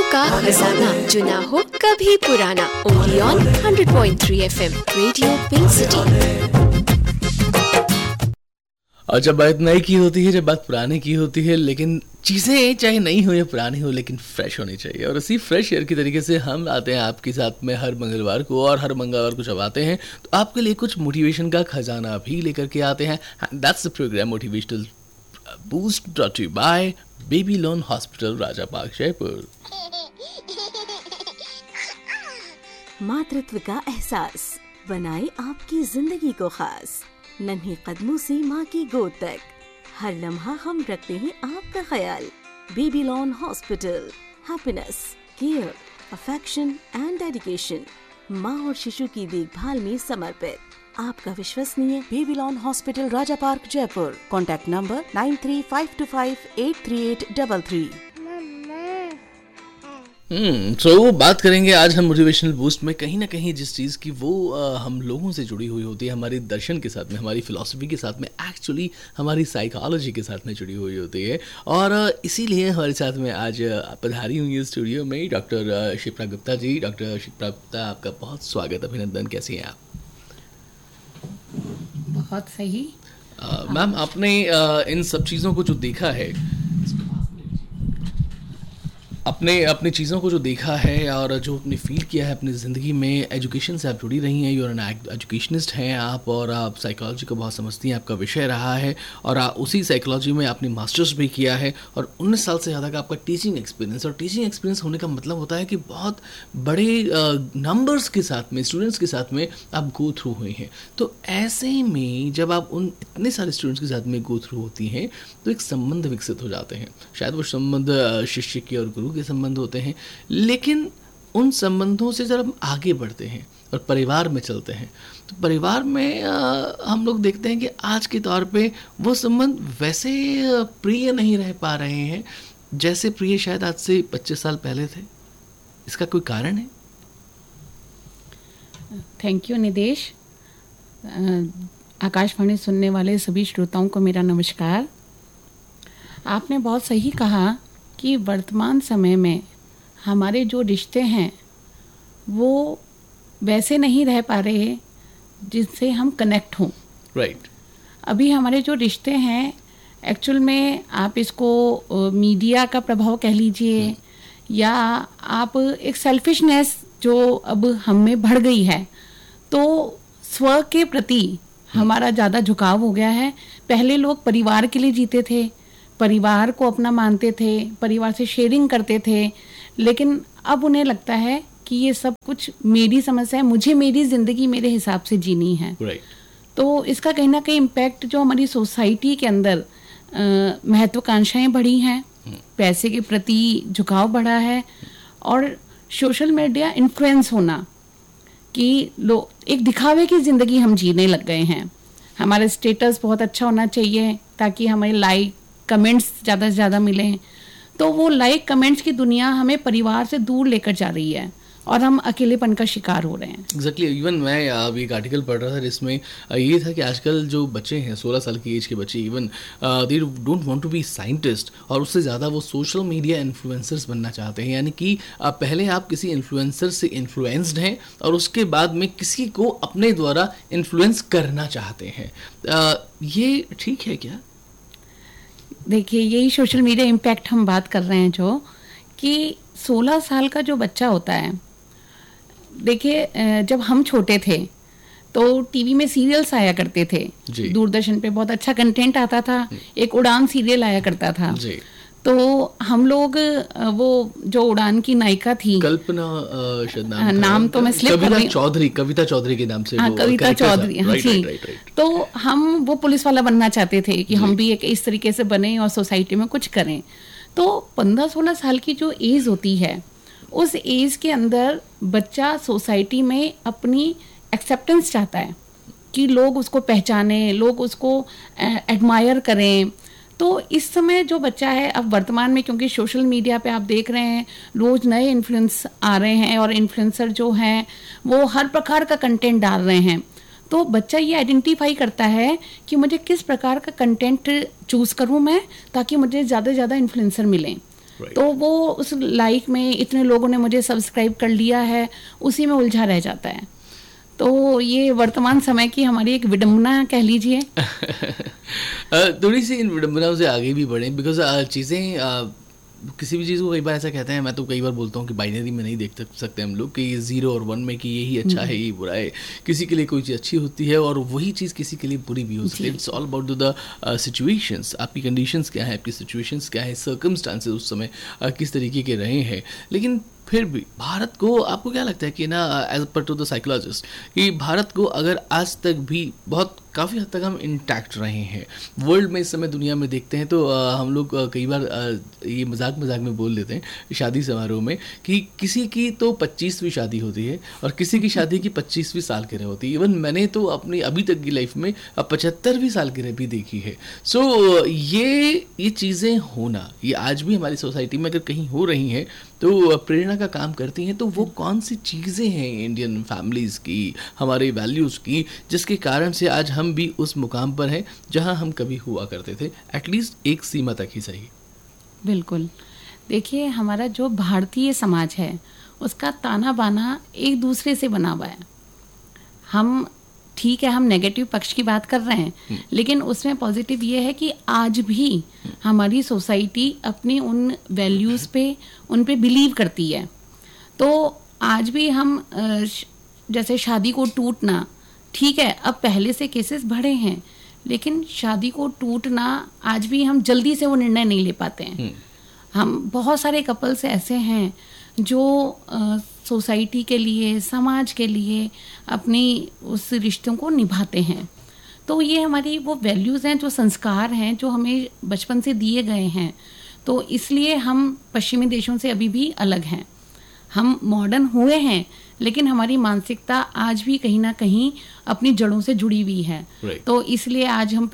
का खजाना, जो ना हो कभी पुराना। Only on 100.3 FM radio pink city. और जब बात नई की होती है, जब बात पुराने की होती है, लेकिन चीज़ें चाहे नई हो या पुरानी हो, लेकिन फ्रेश होनी चाहिए। और इसी फ्रेश एयर की तरीके से हम आते हैं आपके साथ में हर मंगलवार को, और हर मंगलवार को जब आते हैं तो आपके लिए कुछ मोटिवेशन का खजाना भी लेकर के आते हैं। That's the programme motivational boost brought you bye Babylon hospital, Raja park, Jaipur. मातृत्व का एहसास बनाए आपकी जिंदगी को खास। नन्हे कदमों से माँ की गोद तक हर लम्हा हम रखते हैं आपका ख्याल। Babylon hospital, happiness, care, affection and dedication, माँ और शिशु की देखभाल में समर्पित आपका विश्वसनीय बेबीलोन हॉस्पिटल, राजा पार्क, जयपुर। Contact number 9352583833। तो बात करेंगे आज हम मोटिवेशनल बूस्ट में कहीं ना कहीं जिस चीज़ की वो हम लोगों से जुड़ी हुई होती है, हमारी दर्शन के साथ में, हमारी फिलॉसफी के साथ में, एक्चुअली हमारी साइकोलॉजी के साथ में जुड़ी हुई होती है। और इसीलिए हमारे साथ में आज पधारी हुई है स्टूडियो में डॉक्टर शिप्रा गुप्ता जी। डॉक्टर शिप्रा गुप्ता, आपका बहुत स्वागत, अभिनंदन। कैसी हैं आप? बहुत सही। मैम, आपने इन सब चीज़ों को जो देखा है, अपने चीज़ों को जो देखा है और जो आपने फील किया है अपनी ज़िंदगी में, एजुकेशन से आप जुड़ी रही हैं, यूर एन एजुकेशनिस्ट हैं आप, और आप साइकोलॉजी को बहुत समझती हैं, आपका विषय रहा है, और उसी साइकोलॉजी में आपने मास्टर्स भी किया है, और 19 साल से ज़्यादा का आपका टीचिंग एक्सपीरियंस। और टीचिंग एक्सपीरियंस होने का मतलब होता है कि बहुत बड़े नंबर्स के साथ में, स्टूडेंट्स के साथ में आप गो थ्रू हुए हैं। तो ऐसे में जब आप उन इतने सारे स्टूडेंट्स के साथ में गो थ्रू होती हैं तो एक संबंध विकसित हो जाते हैं। शायद वो संबंध शिष्य के और गुरु के संबंध होते हैं, लेकिन उन संबंधों से जब हम आगे बढ़ते हैं और परिवार में चलते हैं तो परिवार में हम लोग देखते हैं कि आज के तौर पे वो संबंध वैसे प्रिय नहीं रह पा रहे हैं जैसे प्रिय शायद आज से 25 साल पहले थे। इसका कोई कारण है? थैंक यू निदेश। आकाशवाणी सुनने वाले सभी श्रोताओं को मेरा नमस्कार। आपने बहुत सही कहा कि वर्तमान समय में हमारे जो रिश्ते हैं वो वैसे नहीं रह पा रहे जिससे हम कनेक्ट हों। राइट। अभी हमारे जो रिश्ते हैं एक्चुअल में आप इसको मीडिया का प्रभाव कह लीजिए, या आप एक सेल्फिशनेस जो अब हम में बढ़ गई है, तो स्व के प्रति हमारा ज़्यादा झुकाव हो गया है। पहले लोग परिवार के लिए जीते थे, परिवार को अपना मानते थे, परिवार से शेयरिंग करते थे, लेकिन अब उन्हें लगता है कि ये सब कुछ मेरी समस्या है, मुझे मेरी ज़िंदगी मेरे हिसाब से जीनी है। Right. तो इसका कहीं ना कहीं इम्पैक्ट जो हमारी सोसाइटी के अंदर महत्वाकांक्षाएं बढ़ी हैं, पैसे के प्रति झुकाव बढ़ा है, और सोशल मीडिया इन्फ्लुएंस होना कि लोग एक दिखावे की ज़िंदगी हम जीने लग गए हैं। हमारा स्टेटस बहुत अच्छा होना चाहिए ताकि हमें लाइक कमेंट्स ज़्यादा से ज़्यादा मिलें, तो वो लाइक कमेंट्स की दुनिया हमें परिवार से दूर लेकर जा रही है और हम अकेलेपन का शिकार हो रहे हैं। एग्जैक्टली। इवन मैं अभी एक आर्टिकल पढ़ रहा था जिसमें ये था कि आजकल जो बच्चे हैं 16 साल की एज के बच्चे, even they don't want to be scientist, और उससे ज़्यादा वो सोशल मीडिया इन्फ्लुएंसर्स बनना चाहते हैं। यानी कि पहले आप किसी इन्फ्लुएंसर से इन्फ्लुएंस्ड हैं और उसके बाद में किसी को अपने द्वारा इन्फ्लुएंस करना चाहते हैं। ये ठीक है क्या? देखिए, यही सोशल मीडिया इम्पैक्ट हम बात कर रहे हैं, जो कि 16 साल का जो बच्चा होता है, देखिए जब हम छोटे थे तो टीवी में सीरियल्स आया करते थे, दूरदर्शन पे बहुत अच्छा कंटेंट आता था, एक उड़ान सीरियल आया करता था जी। तो हम लोग वो जो उड़ान की नायिका थी, कल्पना नाम तो मैं स्लिप कर रही हूं, कविता चौधरी के नाम से, हाँ कविता चौधरी, हाँ जी। तो हम वो पुलिस वाला बनना चाहते थे कि हम भी एक इस तरीके से बने और सोसाइटी में कुछ करें। तो 15-16 साल की जो एज होती है, उस एज के अंदर बच्चा सोसाइटी में अपनी एक्सेप्टेंस चाहता है कि लोग उसको पहचाने, लोग उसको एडमायर करें। तो इस समय जो बच्चा है, अब वर्तमान में क्योंकि सोशल मीडिया पे आप देख रहे हैं रोज़ नए इन्फ्लुएंस आ रहे हैं, और इन्फ्लुएंसर जो हैं वो हर प्रकार का कंटेंट डाल रहे हैं, तो बच्चा ये आइडेंटिफाई करता है कि मुझे किस प्रकार का कंटेंट चूज़ करूँ मैं, ताकि मुझे ज़्यादा से ज़्यादा इन्फ्लुएंसर मिलें। तो वो उस लाइक में इतने लोगों ने मुझे सब्सक्राइब कर लिया है, उसी में उलझा रह जाता है। तो ये वर्तमान समय की हमारी एक विडंबना कह लीजिए। थोड़ी सी इन विडंबनाओं से आगे भी बढ़ें, बिकॉज चीज़ें किसी भी चीज़ को कई बार ऐसा कहते हैं, मैं तो कई बार बोलता हूँ कि बाइनरी में नहीं देख सकते हम लोग कि 0 और 1 में कि यही अच्छा है यही बुरा है। किसी के लिए कोई चीज़ अच्छी होती है और वही चीज़ किसी के लिए बुरी भी हो सकती है। It's all about the situations, आपकी कंडीशंस क्या है, आपकी सिचुएशंस क्या है, सर्कमस्टांसेस उस समय किस तरीके के रहे हैं। लेकिन फिर भी भारत को, आपको क्या लगता है कि ना, as per to the psychologist, कि भारत को अगर आज तक भी बहुत काफ़ी हद तक हम इंटैक्ट रहे हैं वर्ल्ड में, इस समय दुनिया में देखते हैं तो हम लोग कई बार ये मजाक में बोल देते हैं शादी समारोह में कि किसी की तो 25वीं शादी होती है और किसी की शादी की 25वीं सालगिरह होती है। इवन मैंने तो अपनी अभी तक की लाइफ में 75वीं सालगिरह भी देखी है। सो ये चीज़ें होना, ये आज भी हमारी सोसाइटी में अगर कहीं हो रही हैं तो प्रेरणा का काम करती हैं। तो वो कौन सी चीज़ें हैं इंडियन फैमिलीज़ की, हमारे वैल्यूज़ की, जिसके कारण से आज हम भी उस मुकाम पर हैं जहां हम कभी हुआ करते थे, एटलीस्ट एक सीमा तक ही सही। बिल्कुल, देखिए हमारा जो भारतीय समाज है उसका ताना बाना एक दूसरे से बना हुआ है। हम ठीक है, हम नेगेटिव पक्ष की बात कर रहे हैं, लेकिन उसमें पॉजिटिव ये है कि आज भी हमारी सोसाइटी अपनी उन वैल्यूज़ पे, उन पे बिलीव करती है। तो आज भी हम जैसे शादी को टूटना, ठीक है, अब पहले से केसेस बढ़े हैं, लेकिन शादी को टूटना आज भी हम जल्दी से वो निर्णय नहीं ले पाते हैं। हम बहुत सारे कपल्स ऐसे हैं जो सोसाइटी के लिए, समाज के लिए अपनी उस रिश्तों को निभाते हैं। तो ये हमारी वो वैल्यूज़ हैं, जो संस्कार हैं, जो हमें बचपन से दिए गए हैं। तो इसलिए हम पश्चिमी देशों से अभी भी अलग हैं। हम मॉडर्न हुए हैं, लेकिन हमारी मानसिकता आज भी कहीं ना कहीं अपनी जड़ों से जुड़ी हुई है। तो इसलिए आज हम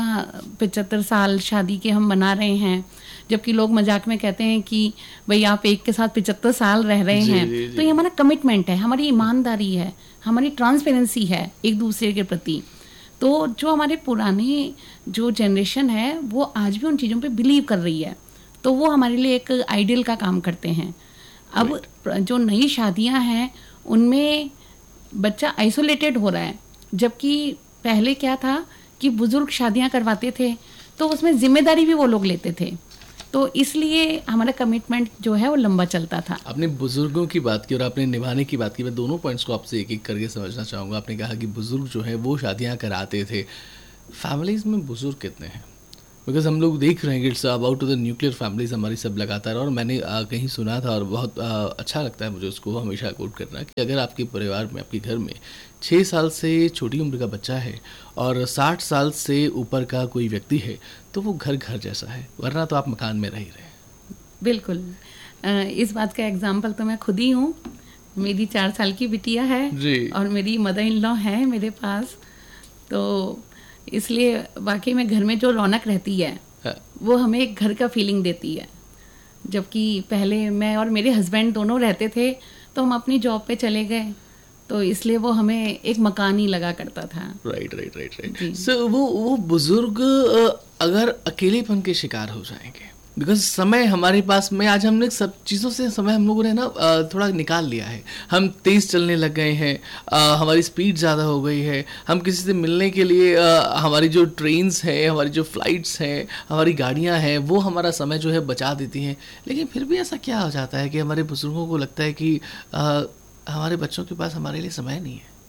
75 साल शादी के हम मना रहे हैं, जबकि लोग मजाक में कहते हैं कि भाई आप एक के साथ 75 साल रह रहे हैं। तो ये हमारा कमिटमेंट है, हमारी ईमानदारी है, हमारी ट्रांसपेरेंसी है एक दूसरे के प्रति। तो जो हमारे पुराने जो जनरेशन है वो आज भी उन चीज़ों पे बिलीव कर रही है, तो वो हमारे लिए एक आइडियल का काम करते हैं। अब जो नई शादियां हैं उनमें बच्चा आइसोलेटेड हो रहा है, जबकि पहले क्या था कि बुजुर्ग शादियां करवाते थे तो उसमें जिम्मेदारी भी वो लोग लेते थे। तो इसलिए हमारा कमिटमेंट जो है वो लंबा चलता था। आपने बुजुर्गों की बात की और आपने निभाने की बात की, मैं दोनों पॉइंट्स को आपसे एक एक करके समझना चाहूँगा। आपने कहा कि बुजुर्ग जो है वो शादियाँ कराते थे, फैमिलीज़ में बुजुर्ग कितने हैं? बिकॉज हम लोग देख रहे हैं कि it's about to the nuclear families हमारी सब लगातार। और मैंने कहीं सुना था और बहुत अच्छा लगता है मुझे उसको हमेशा कोट करना कि अगर आपके परिवार में, आपके घर में 6 साल से छोटी उम्र का बच्चा है और 60 साल से ऊपर का कोई व्यक्ति है तो वो घर घर जैसा है, वरना तो आप मकान में रह ही रहे। बिल्कुल, इस बात का एग्जाम्पल तो मैं खुद ही हूँ। मेरी 4 साल की बिटिया है जी। और मेरी मदर इन लॉ है मेरे पास, तो इसलिए वाकई में घर में जो रौनक रहती है वो हमें एक घर का फीलिंग देती है। जबकि पहले मैं और मेरे हस्बैंड दोनों रहते थे तो हम अपनी जॉब पे चले गए, तो इसलिए वो हमें एक मकान ही लगा करता था। राइट। सो वो बुजुर्ग अगर अकेलेपन के शिकार हो जाएंगे, बिकॉज समय हमारे पास में, आज हमने सब चीज़ों से समय हम लोगों ने ना थोड़ा निकाल लिया है। हम तेज़ चलने लग गए हैं, हमारी स्पीड ज़्यादा हो गई है। हम किसी से मिलने के लिए हमारी जो ट्रेन्स हैं, हमारी जो फ्लाइट्स हैं, हमारी गाड़ियां हैं, वो हमारा समय जो है बचा देती हैं। लेकिन फिर भी ऐसा क्या हो जाता है कि हमारे बुजुर्गों को लगता है कि हमारे बच्चों के पास हमारे लिए समय नहीं है।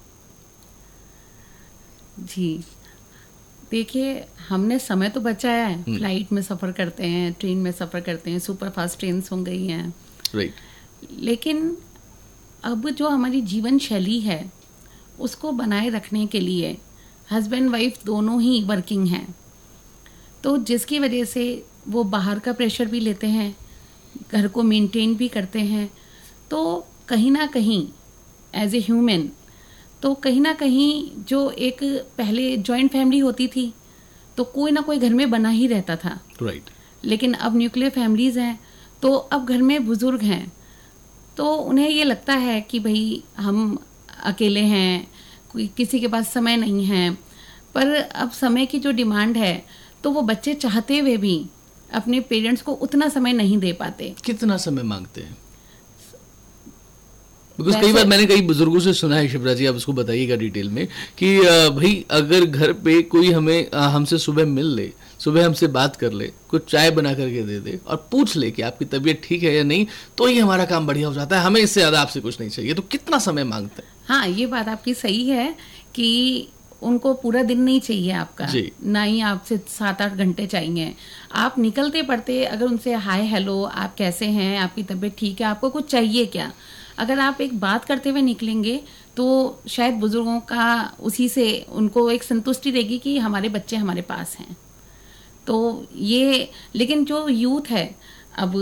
जी देखिए, हमने समय तो बचाया है, फ्लाइट में सफ़र करते हैं, ट्रेन में सफ़र करते हैं, सुपर फास्ट ट्रेन हो गई हैं, राइट। लेकिन अब जो हमारी जीवन शैली है उसको बनाए रखने के लिए हस्बैंड वाइफ दोनों ही वर्किंग हैं, तो जिसकी वजह से वो बाहर का प्रेशर भी लेते हैं, घर को मेंटेन भी करते हैं। तो कहीं ना कहीं एज ए ह्यूमन, तो कहीं ना कहीं जो एक पहले जॉइंट फैमिली होती थी तो कोई ना कोई घर में बना ही रहता था, राइट। लेकिन अब न्यूक्लियर फैमिलीज हैं, तो अब घर में बुजुर्ग हैं तो उन्हें ये लगता है कि भाई हम अकेले हैं, कोई किसी के पास समय नहीं है। पर अब समय की जो डिमांड है तो वो बच्चे चाहते हुए भी अपने पेरेंट्स को उतना समय नहीं दे पाते। कितना समय मांगते हैं? बिकॉज कई बार मैंने कई बुजुर्गों से सुना है, शिप्रा जी आप उसको बताइएगा डिटेल में, कि भाई अगर घर पे कोई हमसे सुबह मिल ले, सुबह हमसे बात कर ले, कुछ चाय बना करके दे दे और पूछ ले कि आपकी तबीयत ठीक है या नहीं, तो ही हमारा काम बढ़िया हो जाता है, हमें इससे ज्यादा आपसे कुछ नहीं चाहिए। तो कितना समय मांगते हैं? हाँ, ये बात आपकी सही है कि उनको पूरा दिन नहीं चाहिए आपका, ना ही आपसे 7-8 घंटे चाहिए। आप निकलते पड़ते अगर उनसे हाय हेलो, आप कैसे हैं, आपकी तबीयत ठीक है, आपको कुछ चाहिए क्या, अगर आप एक बात करते हुए निकलेंगे तो शायद बुजुर्गों का उसी से उनको एक संतुष्टि रहेगी कि हमारे बच्चे हमारे पास हैं। तो ये, लेकिन जो यूथ है, अब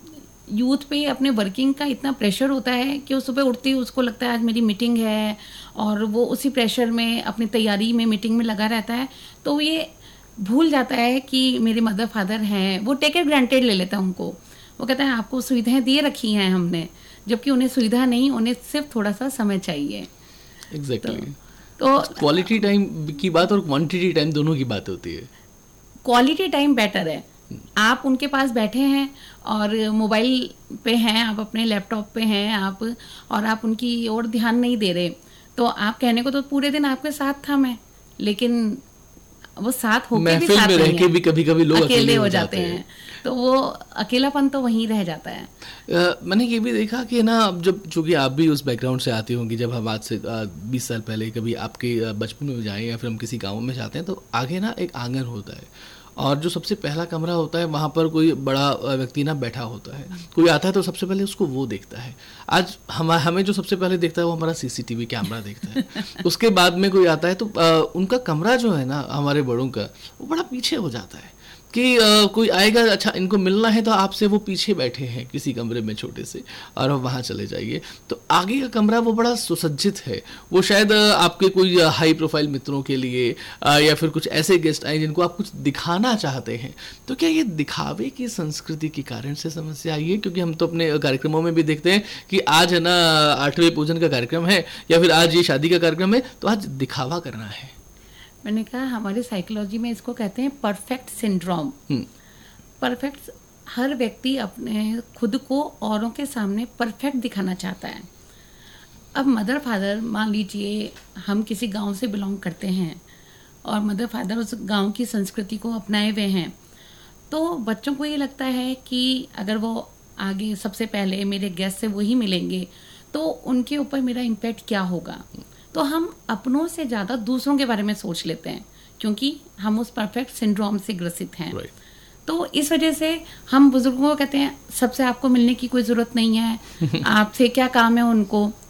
यूथ पे अपने वर्किंग का इतना प्रेशर होता है कि वो सुबह उठती है उसको लगता है आज मेरी मीटिंग है, और वो उसी प्रेशर में अपनी तैयारी में मीटिंग में लगा रहता है, तो ये भूल जाता है कि मेरे मदर फादर हैं। वो टेक इट ग्रांटेड ले लेता है उनको, वो कहता है आपको सुविधाएं दे रखी हैं हमने, जबकि उन्हें सुविधा नहीं, उन्हें सिर्फ थोड़ा सा समय चाहिए। एग्जैक्टली। तो क्वालिटी टाइम की बात और क्वांटिटी टाइम दोनों की बात होती है। क्वालिटी टाइम बेटर है। आप उनके पास बैठे हैं और मोबाइल पे हैं, आप अपने लैपटॉप पे हैं आप, और आप उनकी ओर ध्यान नहीं दे रहे, तो आप कहने को तो पूरे दिन आपके साथ था मैं, लेकिन वो साथ होके भी साथ में रह के भी कभी-कभी लोग अकेले हो जाते हैं, तो वो अकेलापन तो वहीं रह जाता है। मैंने ये भी देखा कि ना, जब चूंकि आप भी उस बैकग्राउंड से आती होंगी, जब हम आज से 20 साल पहले कभी आपके बचपन में जाएं या फिर हम किसी गांव में जाते हैं, तो आगे ना एक आंगन होता है, और जो सबसे पहला कमरा होता है वहाँ पर कोई बड़ा व्यक्ति ना बैठा होता है, कोई आता है तो सबसे पहले उसको वो देखता है। आज हमें जो सबसे पहले देखता है वो हमारा CCTV कैमरा देखता है। उसके बाद में कोई आता है तो उनका कमरा जो है ना, हमारे बड़ों का, वो बड़ा पीछे हो जाता है कि कोई आएगा, अच्छा इनको मिलना है तो आपसे वो पीछे बैठे हैं किसी कमरे में छोटे से, और अब वहाँ चले जाइए। तो आगे का कमरा वो बड़ा सुसज्जित है, वो शायद आपके कोई हाई प्रोफाइल मित्रों के लिए या फिर कुछ ऐसे गेस्ट आए जिनको आप कुछ दिखाना चाहते हैं। तो क्या ये दिखावे की संस्कृति के कारण से समस्या आई है? क्योंकि हम तो अपने कार्यक्रमों में भी देखते हैं कि आज है ना 8वें पूजन का कार्यक्रम है, या फिर आज ये शादी का कार्यक्रम है, तो आज दिखावा करना है। मैंने कहा हमारे साइकोलॉजी में इसको कहते हैं परफेक्ट सिंड्रोम। परफेक्ट, हर व्यक्ति अपने खुद को औरों के सामने परफेक्ट दिखाना चाहता है। अब मदर फादर, मान लीजिए हम किसी गांव से बिलोंग करते हैं और मदर फादर उस गांव की संस्कृति को अपनाए हुए हैं, तो बच्चों को ये लगता है कि अगर वो आगे सबसे पहले मेरे गेस्ट से वही मिलेंगे तो उनके ऊपर मेरा इम्पैक्ट क्या होगा। तो हम अपनों से ज़्यादा दूसरों के बारे में सोच लेते हैं, क्योंकि हम उस परफेक्ट सिंड्रोम से ग्रसित हैं। तो इस वजह से हम बुजुर्गों को कहते हैं सबसे आपको मिलने की कोई ज़रूरत नहीं है, आपसे क्या काम है उनको।